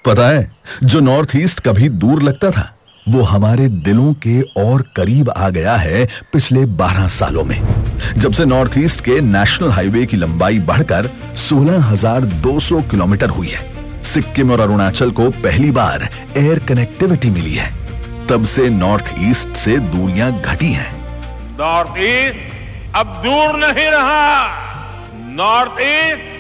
पता है, जो नॉर्थ ईस्ट कभी दूर लगता था, वो हमारे दिलों के और करीब आ गया है पिछले 12 सालों में। जब से नॉर्थ ईस्ट के नेशनल हाईवे की लंबाई बढ़कर 16,200 किलोमीटर हुई है, सिक्किम और अरुणाचल को पहली बार एयर कनेक्टिविटी मिली है, तब से नॉर्थ ईस्ट से दूरियां घटी हैं। नॉर्थ ईस्ट अब दूर नहीं रहा। North east